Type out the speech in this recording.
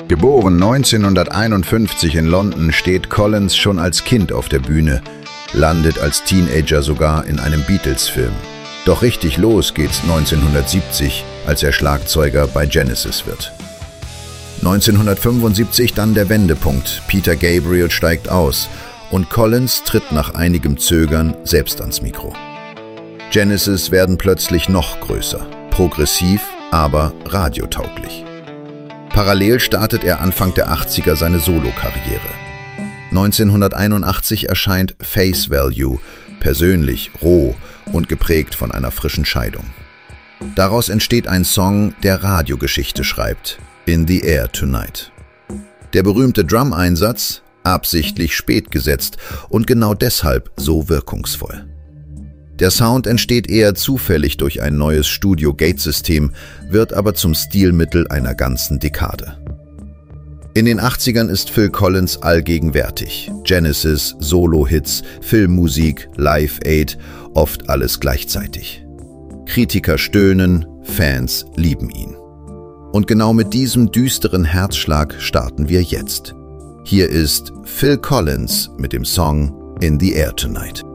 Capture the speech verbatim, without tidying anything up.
Geboren neunzehnhunderteinundfünfzig in London, steht Collins schon als Kind auf der Bühne, landet als Teenager sogar in einem Beatles-Film. Doch richtig los geht's neunzehnhundertsiebzig, als er Schlagzeuger bei Genesis wird. neunzehnhundertfünfundsiebzig dann der Wendepunkt. Peter Gabriel steigt aus und Collins tritt nach einigem Zögern selbst ans Mikro. Genesis werden plötzlich noch größer, progressiv, aber radiotauglich. Parallel startet er Anfang der achtziger seine Solokarriere. neunzehnhunderteinundachtzig erscheint Face Value, persönlich, roh und geprägt von einer frischen Scheidung. Daraus entsteht ein Song, der Radiogeschichte schreibt, In the Air Tonight. Der berühmte Drum-Einsatz, absichtlich spät gesetzt und genau deshalb so wirkungsvoll. Der Sound entsteht eher zufällig durch ein neues Studio-Gate-System, wird aber zum Stilmittel einer ganzen Dekade. In den achtzigern ist Phil Collins allgegenwärtig. Genesis, Solo-Hits, Filmmusik, Live-Aid, oft alles gleichzeitig. Kritiker stöhnen, Fans lieben ihn. Und genau mit diesem düsteren Herzschlag starten wir jetzt. Hier ist Phil Collins mit dem Song In the Air Tonight.